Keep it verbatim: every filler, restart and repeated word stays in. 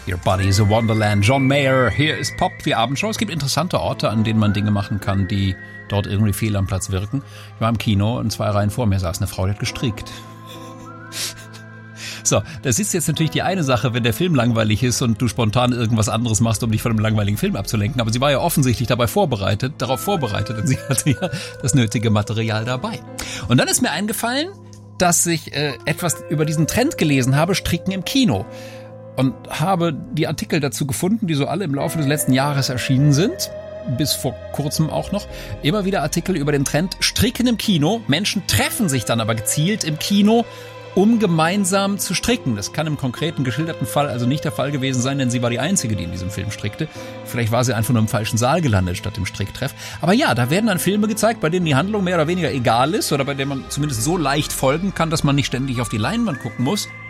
Your Body is a Wonderland. John Mayer, hier ist Pop, die Abendshow. Es gibt interessante Orte, an denen man Dinge machen kann, die dort irgendwie fehl am Platz wirken. Ich war im Kino und zwei Reihen vor mir saß eine Frau, die hat gestrickt. So, das ist jetzt natürlich die eine Sache, wenn der Film langweilig ist und du spontan irgendwas anderes machst, um dich von einem langweiligen Film abzulenken. Aber sie war ja offensichtlich dabei vorbereitet, darauf vorbereitet, und sie hatte ja das nötige Material dabei. Und dann ist mir eingefallen, dass ich äh, etwas über diesen Trend gelesen habe, Stricken im Kino. Und habe die Artikel dazu gefunden, die so alle im Laufe des letzten Jahres erschienen sind. Bis vor kurzem auch noch. Immer wieder Artikel über den Trend Stricken im Kino. Menschen treffen sich dann aber gezielt im Kino, um gemeinsam zu stricken. Das kann im konkreten geschilderten Fall also nicht der Fall gewesen sein, denn sie war die Einzige, die in diesem Film strickte. Vielleicht war sie einfach nur im falschen Saal gelandet statt im Stricktreff. Aber ja, da werden dann Filme gezeigt, bei denen die Handlung mehr oder weniger egal ist oder bei denen man zumindest so leicht folgen kann, dass man nicht ständig auf die Leinwand gucken muss.